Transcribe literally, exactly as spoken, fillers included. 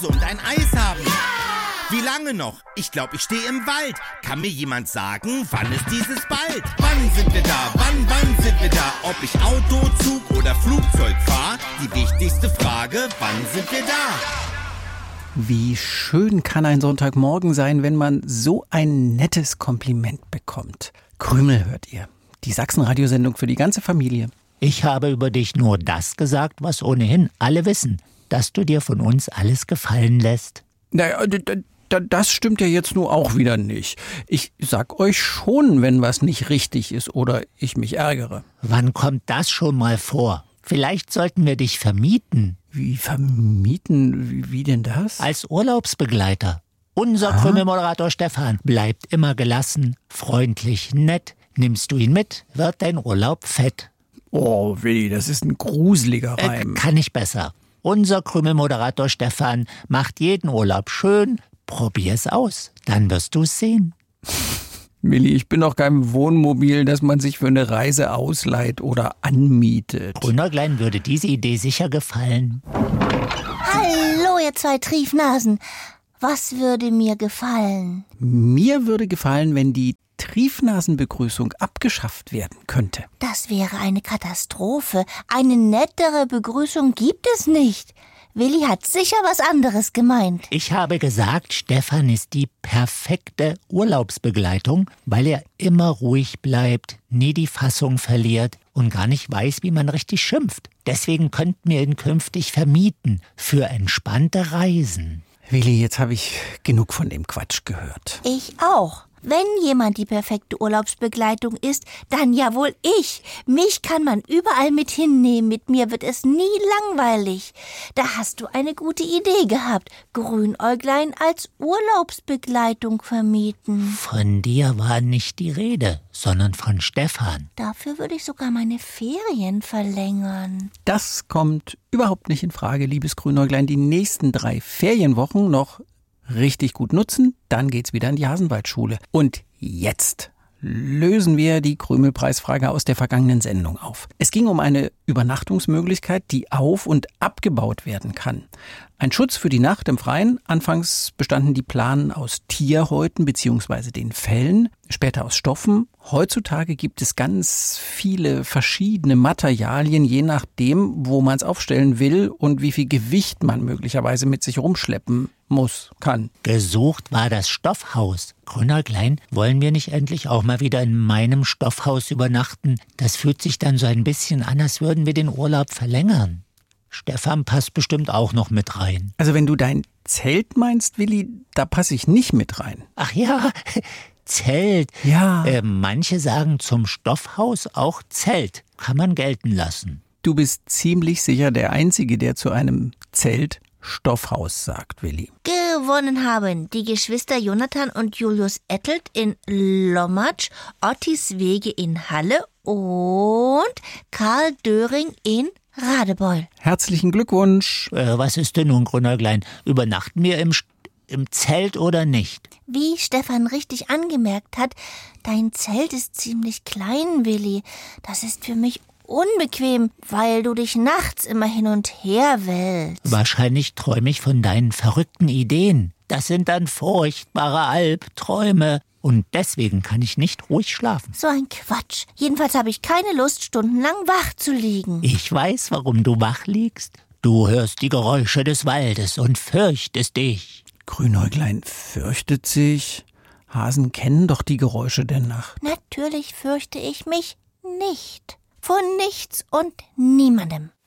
und ein Eis haben. Wie lange noch? Ich glaube, ich stehe im Wald. Kann mir jemand sagen, wann ist dieses bald? Wann sind wir da? Wann, wann sind wir da? Ob ich Auto, Zug oder Flugzeug fahre? Die wichtigste Frage, wann sind wir da? Wie schön kann ein Sonntagmorgen sein, wenn man so ein nettes Kompliment bekommt. Krümel hört ihr. Die Sachsen-Radiosendung für die ganze Familie. Ich habe über dich nur das gesagt, was ohnehin alle wissen, dass du dir von uns alles gefallen lässt. Naja, das stimmt ja jetzt nur auch wieder nicht. Ich sag euch schon, wenn was nicht richtig ist oder ich mich ärgere. Wann kommt das schon mal vor? Vielleicht sollten wir dich vermieten. Wie vermieten? Wie, wie denn das? Als Urlaubsbegleiter. Unser Krümmelmoderator Stefan bleibt immer gelassen, freundlich, nett. Nimmst du ihn mit, wird dein Urlaub fett. Oh, Willi, das ist ein gruseliger Reim. Äh, kann ich besser. Unser Krümmelmoderator Stefan macht jeden Urlaub schön. Probier's aus, dann wirst du's sehen. Willi, ich bin doch kein Wohnmobil, das man sich für eine Reise ausleiht oder anmietet. Grünäuglein würde diese Idee sicher gefallen. Hallo, ihr zwei Triefnasen. Was würde mir gefallen? Mir würde gefallen, wenn die Triefnasenbegrüßung abgeschafft werden könnte. Das wäre eine Katastrophe. Eine nettere Begrüßung gibt es nicht. Willi hat sicher was anderes gemeint. Ich habe gesagt, Stefan ist die perfekte Urlaubsbegleitung, weil er immer ruhig bleibt, nie die Fassung verliert und gar nicht weiß, wie man richtig schimpft. Deswegen könnten wir ihn künftig vermieten für entspannte Reisen. Willi, jetzt habe ich genug von dem Quatsch gehört. Ich auch. Wenn jemand die perfekte Urlaubsbegleitung ist, dann ja wohl ich. Mich kann man überall mit hinnehmen. Mit mir wird es nie langweilig. Da hast du eine gute Idee gehabt. Grünäuglein als Urlaubsbegleitung vermieten. Von dir war nicht die Rede, sondern von Stefan. Dafür würde ich sogar meine Ferien verlängern. Das kommt überhaupt nicht in Frage, liebes Grünäuglein. Die nächsten drei Ferienwochen noch richtig gut nutzen, dann geht's wieder in die Hasenwaldschule. Und jetzt lösen wir die Krümelpreisfrage aus der vergangenen Sendung auf. Es ging um eine Übernachtungsmöglichkeit, die auf- und abgebaut werden kann. Ein Schutz für die Nacht im Freien. Anfangs bestanden die Planen aus Tierhäuten bzw. den Fellen, später aus Stoffen. Heutzutage gibt es ganz viele verschiedene Materialien, je nachdem, wo man es aufstellen will und wie viel Gewicht man möglicherweise mit sich rumschleppen muss, kann. Gesucht war das Stoffhaus. Grünäuglein, wollen wir nicht endlich auch mal wieder in meinem Stoffhaus übernachten? Das fühlt sich dann so ein bisschen an, als würden wir den Urlaub verlängern. Stefan passt bestimmt auch noch mit rein. Also wenn du dein Zelt meinst, Willi, da passe ich nicht mit rein. Ach ja, Zelt. Ja. Äh, manche sagen zum Stoffhaus auch Zelt. Kann man gelten lassen. Du bist ziemlich sicher der Einzige, der zu einem Zelt Stoffhaus sagt, Willi. Gewonnen haben die Geschwister Jonathan und Julius Ettelt in Lommatsch, Ottis Wege in Halle und Karl Döring in Radebeul. Herzlichen Glückwunsch. Äh, was ist denn nun, Grünäuglein? Übernachten wir im, im Zelt oder nicht? Wie Stefan richtig angemerkt hat, dein Zelt ist ziemlich klein, Willi. Das ist für mich unbequem, weil du dich nachts immer hin und her wälzt. Wahrscheinlich träume ich von deinen verrückten Ideen. Das sind dann furchtbare Albträume. Und deswegen kann ich nicht ruhig schlafen. So ein Quatsch. Jedenfalls habe ich keine Lust, stundenlang wach zu liegen. Ich weiß, warum du wach liegst. Du hörst die Geräusche des Waldes und fürchtest dich. Grünäuglein fürchtet sich. Hasen kennen doch die Geräusche der Nacht. Natürlich fürchte ich mich nicht. Vor nichts und niemandem.